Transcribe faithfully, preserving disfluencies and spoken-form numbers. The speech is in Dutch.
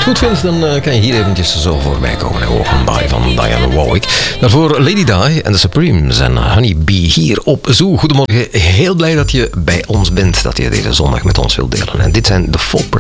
het goed vindt, dan uh, kan je hier eventjes zo voorbij komen. Open By van Diana Warwick. Daarvoor Lady Di en The Supremes en Honey Bee hier op Zoo. Goedemorgen, heel blij dat je bij ons bent, dat je deze zondag met ons wilt delen. En dit zijn de Folk